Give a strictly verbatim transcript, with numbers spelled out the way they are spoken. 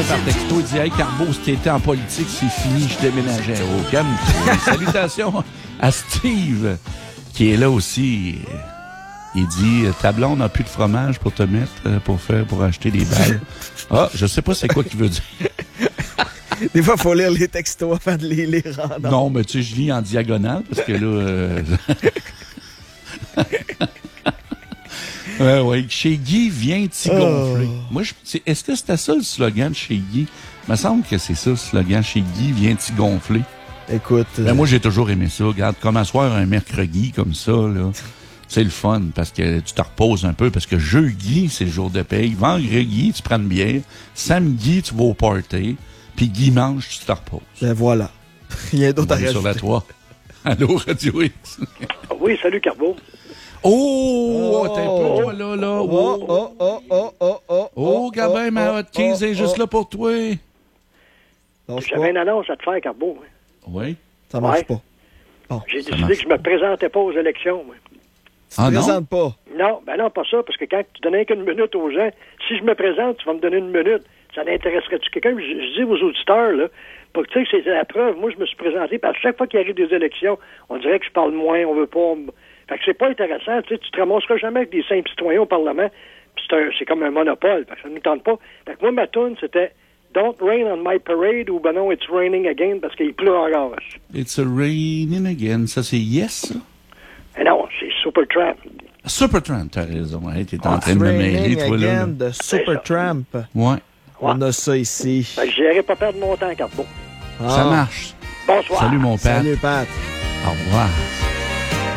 par texto. Il dit « Hey, Carbo, si t'étais en politique, c'est fini, je déménageais. » Oh, calme. Salutations à Steve, qui est là aussi. Il dit « Ta blonde n'a plus de fromage pour te mettre, pour faire, pour acheter des balles. » Ah, je sais pas c'est quoi qu'il veut dire. Des fois, il faut lire les textos avant de les lire en Non, mais tu sais, je lis en diagonale parce que là... Euh... ouais, ouais. Chez Guy, viens t'y gonfler. Oh. Moi, je, c'est, est-ce que c'était ça le slogan de chez Guy? Il me semble que c'est ça le slogan chez Guy, viens t'y gonfler. Écoute... Ben, euh... moi, j'ai toujours aimé ça. Regarde, comme asseoir un mercredi comme ça, là... C'est le fun, parce que tu te reposes un peu, parce que jeudi, c'est le jour de paye. Vendredi, tu prends une bière. Samedi, tu vas au party. Puis dimanche, tu te reposes. Ben voilà. Rien d'autre à rajouter. Sur la trois. Allô, Radio X. Oui, salut, Carbo. Oh, oh, t'es pas là, là. Oh, oh, oh, oh, oh, oh, oh. Oh, Gabin, ma hot keys est juste là pour toi. J'avais une annonce à te faire, Carbo. Oui. Ça marche ouais. pas. Oh, J'ai décidé que je me présentais pas aux élections, moi. Tu te ah, présentes non? pas? Non, ben non, pas ça, parce que quand tu donnais qu'une minute aux gens, si je me présente, tu vas me donner une minute. Ça n'intéresserait-tu quelqu'un? Je, je dis aux auditeurs, là, pour que tu sais que c'est la preuve. Moi, je me suis présenté, parce que chaque fois qu'il arrive des élections, on dirait que je parle moins, on veut pas... Fait que c'est pas intéressant, tu sais, tu te ramasseras jamais avec des simples citoyens au Parlement, puis c'est, un, c'est comme un monopole, parce que ça nous tente pas. Fait que moi, ma toune, c'était « Don't rain on my parade » ou « Ben non, it's raining again » parce qu'il pleut encore. It's a raining again. Ça, c'est Yes, ça? Eh non, c'est Supertramp. Supertramp, t'as raison. Hey, t'es en oh, train de me mêler, toi, là. là. de Supertramp. Ouais. On a ça ici. Ben, je n'irai pas perdre mon temps, Carbo. Ah. Ça marche. Bonsoir. Salut, mon Pat. Salut, Pat. Au revoir.